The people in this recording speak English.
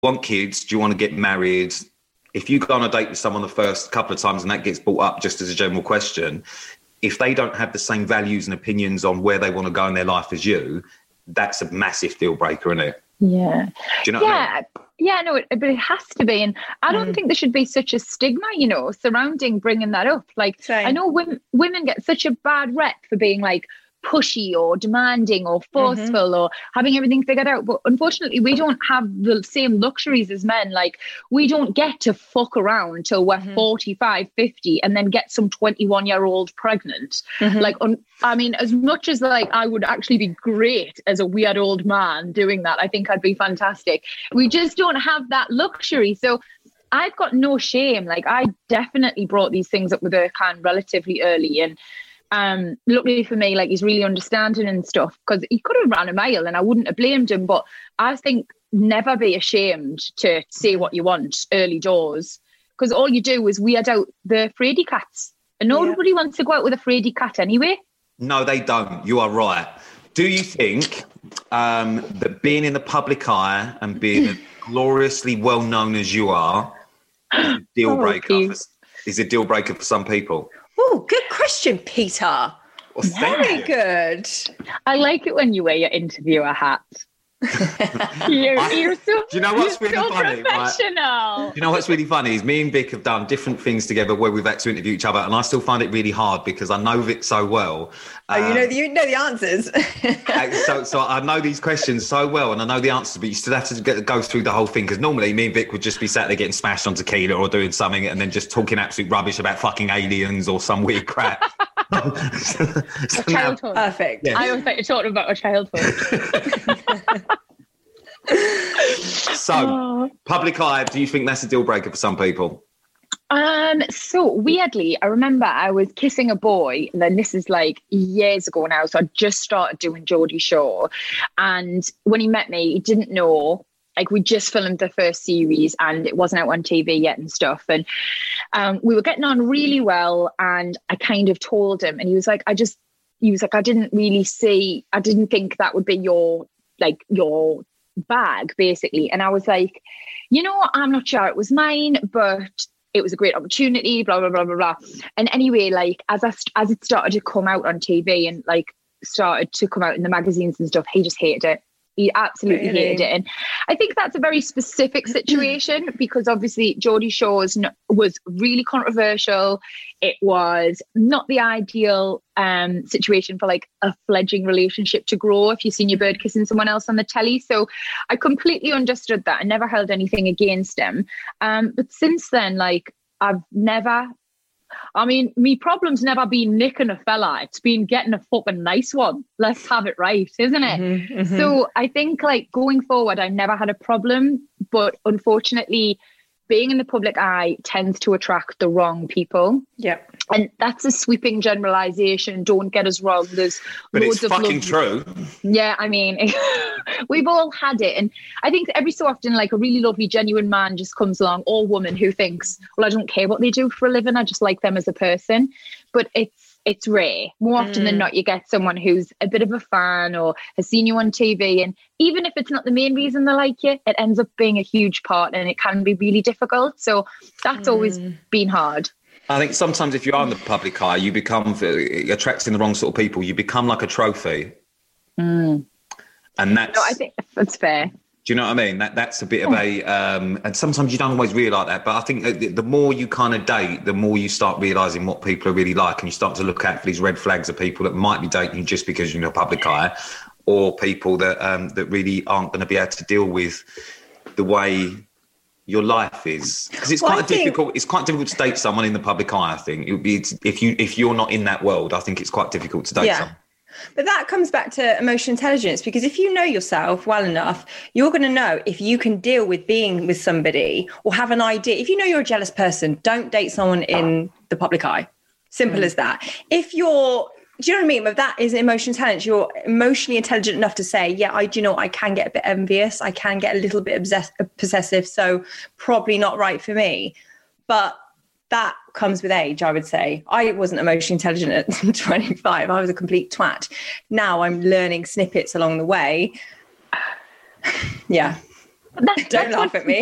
want kids? Do you want to get married? If you go on a date with someone the first couple of times and that gets brought up just as a general question, if they don't have the same values and opinions on where they want to go in their life as you, that's a massive deal breaker, isn't it? Yeah. Do you know what I mean? Yeah, no, but it has to be. And I don't think there should be such a stigma, surrounding bringing that up. Like, Same. I know women get such a bad rep for being like pushy or demanding or forceful or having everything figured out. But unfortunately, we don't have the same luxuries as men. Like, we don't get to fuck around till we're 45, 50 and then get some 21-year-old pregnant. Like, I mean, as much as like I would actually be great as a weird old man doing that, I think I'd be fantastic. We just don't have that luxury. So I've got no shame. Like, I definitely brought these things up with Erkan relatively early, and luckily for me, like, he's really understanding and stuff, because he could have ran a mile and I wouldn't have blamed him. But I think never be ashamed to say what you want early doors, because all you do is weird out the fraidy cats, and nobody wants to go out with a fraidy cat anyway. No, they don't. You are right. Do you think that being in the public eye and being as gloriously well known as you are is a deal breaker? Is a deal breaker for some people? Oh, good question, Peter. Well, Very good. I like it when you wear your interviewer hat. You're so, do you know what's really so funny? professional. Do you know what's really funny is me and Vic have done different things together where we've had to interview each other, and I still find it really hard because I know Vic so well. You know the answers. so I know these questions so well, and I know the answers, but you still have to go through the whole thing, because normally me and Vic would just be sat there getting smashed on tequila or doing something and then just talking absolute rubbish about fucking aliens or some weird crap. Childhood. Perfect. Yeah. I always like to talk about a childhood. So, public eye, do you think that's a deal breaker for some people? So weirdly, I remember I was kissing a boy, and then this is like years ago now. So I just started doing Geordie Shore, and when he met me, he didn't know. Like, we just filmed the first series and it wasn't out on TV yet and stuff. And we were getting on really well. And I kind of told him, and he was like, I didn't think that would be your bag, basically. And I was like, I'm not sure it was mine, but it was a great opportunity, blah, blah, blah, blah, blah. And anyway, like, as it started to come out on TV and like started to come out in the magazines and stuff, he just hated it. He absolutely hated it. And I think that's a very specific situation, because obviously Geordie Shore was really controversial. It was not the ideal situation for like a fledgling relationship to grow if you've seen your bird kissing someone else on the telly. So I completely understood that. I never held anything against him. But since then, like, me problem's never been nicking a fella. It's been getting a fucking nice one. Let's have it right, isn't it? So I think, like, going forward, I never had a problem. But unfortunately, being in the public eye tends to attract the wrong people. Yeah. And that's a sweeping generalization. Don't get us wrong. There's but loads it's of fucking true. Yeah, I mean, we've all had it. And I think every so often, like, a really lovely, genuine man just comes along, or woman, who thinks, well, I don't care what they do for a living. I just like them as a person. But it's rare. More often than not, you get someone who's a bit of a fan or has seen you on TV. And even if it's not the main reason they like you, it ends up being a huge part, and it can be really difficult. So that's always been hard. I think sometimes if you are in the public eye, you become attracting the wrong sort of people. You become like a trophy. And that's... No, I think that's fair. Do you know what I mean? That's a bit of a... and sometimes you don't always realise that, but I think the more you kind of date, the more you start realising what people are really like, and you start to look out for these red flags of people that might be dating you just because you're in the public eye, or people that that really aren't going to be able to deal with the way your life is, because it's difficult. It's quite difficult to date someone in the public eye. I think it would be if you're not in that world. I think it's quite difficult to date someone. But that comes back to emotional intelligence, because if you know yourself well enough, you're going to know if you can deal with being with somebody, or have an idea. If you know you're a jealous person, don't date someone in the public eye. Simple as that. If you're, do you know what I mean? But that is emotional intelligence. You're emotionally intelligent enough to say, yeah, I can get a bit envious. I can get a little bit possessive. So probably not right for me. But that comes with age, I would say. I wasn't emotionally intelligent at 25. I was a complete twat. Now I'm learning snippets along the way. Yeah. Don't laugh at me.